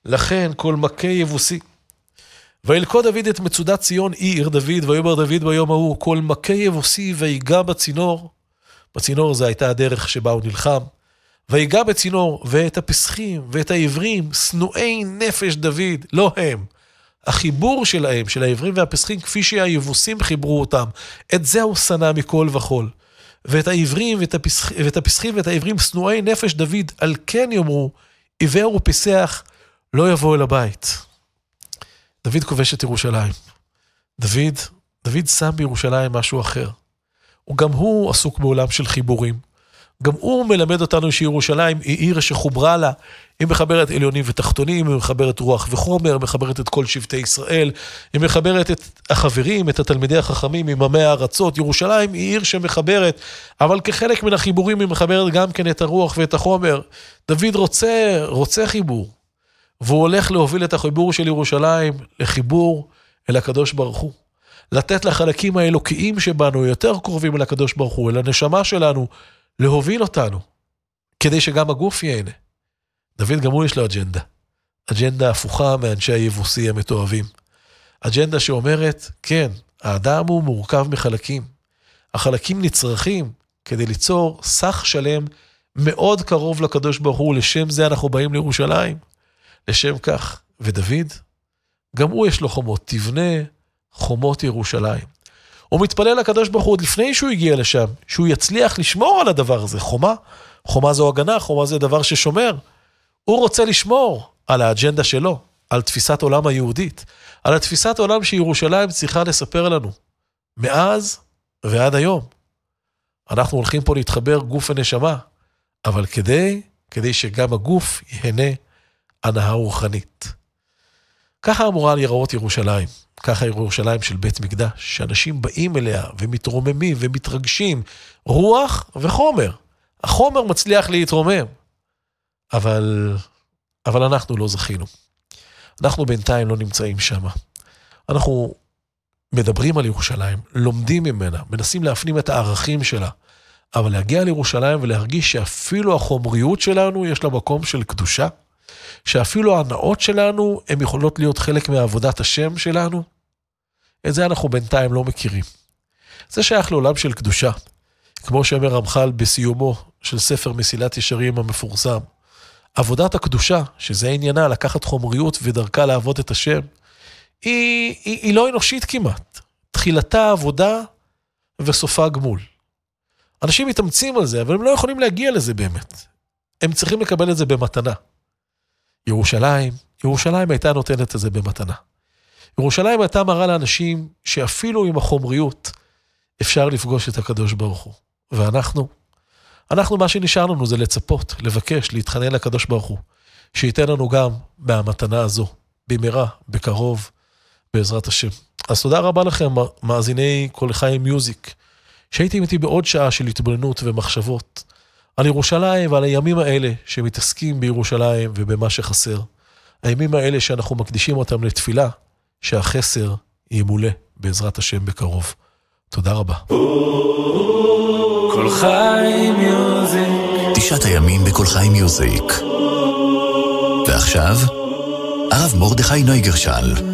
לכן כל מכה יבוסי. וילכוד דוד את מצודת ציון, היא עיר דוד, ויאמר דוד ביום ההוא, כל מכה יבוסי ויגע בצינור. בצינור זה הייתה הדרך שבה הוא נלחם. ויגע בצינור, ואת הפסחים ואת העברים, שנואי נפש דוד, לא הם. החיבור שלהם, של העברים והפסחים, כפי שהיבוסים חיברו אותם, את זה הוא שנא מכל וכל. ואת העברים ואת הפסחים ואת העברים, שנואי נפש דוד, על כן יאמרו, עיוור ופסח לא יבוא אל הבית. דוד כובש את ירושלים. דוד שם בירושלים משהו אחר. וגם הוא עסוק בעולם של חיבורים. גם הוא מלמד אותנו שירושלים היא עיר שחוברה לה, היא מחברת עליונים ותחתונים, היא מחברת רוח וחומר, מחברת את כל שבטי ישראל, היא מחברת את החברים, את התלמידי החכמים, עם עמי הארצות. ירושלים היא עיר שמחברת, אבל כחלק מן החיבורים היא מחברת גם כן את הרוח ואת החומר. דוד רוצה חיבור, והוא הולך להוביל את החיבור של ירושלים לחיבור אל הקדוש ברוך הוא. לתת לחלקים האלוקיים שבנו יותר קרובים אל הקדוש ברוך הוא, אל הנשמה שלנו, להוביל אותנו, כדי שגם הגוף ייהנה. דוד גם הוא יש לו אג'נדה הפוכה מאנשי היבוסי המתואבים. אג'נדה שאומרת, כן, האדם הוא מורכב מחלקים. החלקים נצרכים כדי ליצור סך שלם מאוד קרוב לקדוש ברוך הוא, לשם זה אנחנו באים לירושלים. לשם כך, ודוד, גם הוא יש לו חומות, תבנה חומות ירושלים. הוא מתפלל לקדוש ברוך הוא עוד לפני שהוא הגיע לשם, שהוא יצליח לשמור על הדבר הזה. חומה זו הגנה, חומה זה דבר ששומר. הוא רוצה לשמור על האג'נדה שלו, על תפיסת עולם היהודית, על התפיסת עולם שירושלים צריכה לספר לנו, מאז ועד היום. אנחנו הולכים פה להתחבר גוף ונשמה, אבל כדי שגם הגוף ייהנה הנאה רוחנית. ככה אמורה להיראות ירושלים. ככה ירושלים של בית מקדש, שאנשים באים אליה ומתרוממים ומתרגשים, רוח וחומר. החומר מצליח להתרומם, אבל אנחנו לא זכינו. אנחנו בינתיים לא נמצאים שם. אנחנו מדברים על ירושלים, לומדים ממנה, מנסים להפנים את הערכים שלה, אבל להגיע לירושלים ולהרגיש שאפילו החומריות שלנו יש לה מקום של קדושה, שאפילו ההנאות שלנו הן יכולות להיות חלק מעבודת השם שלנו, את זה אנחנו בינתיים לא מכירים. זה שייך לעולם של קדושה, כמו שאומר רמח"ל בסיומו של ספר מסילת ישרים המפורסם. עבודת הקדושה, שזה עניינה לקחת חומריות ודרכה לעבוד את השם, היא לא אנושית כמעט. תחילתה עבודה וסופה גמול. אנשים מתאמצים על זה, אבל הם לא יכולים להגיע לזה באמת. הם צריכים לקבל את זה במתנה. ירושלים הייתה נותנת את זה במתנה. ירושלים הייתה מראה לאנשים שאפילו עם החומריות אפשר לפגוש את הקדוש ברוך הוא. ואנחנו מה שנשאר לנו זה לצפות, לבקש, להתחנן לקדוש ברוך הוא, שייתן לנו גם מהמתנה הזו, במהרה, בקרוב, בעזרת השם. אז תודה רבה לכם, מאזיני כל חיים מיוזיק, שהייתם איתי בעוד שעה של התבוננות ומחשבות, על ירושלים ועל הימים האלה שמתעסקים בירושלים ובמה שחסר. הימים האלה שאנחנו מקדישים אותם לתפילה, שהחסר ימולא בעזרת השם בקרוב. תודה רבה. כל חיים מיוזיק. 9 הימים בכל חיים מיוזיק. ועכשיו, הרב מרדכי נויגרשל.